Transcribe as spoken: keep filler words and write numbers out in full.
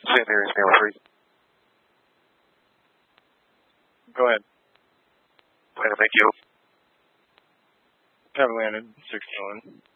San Area Snail three. Go ahead. Plan, thank you. Have landed, six one.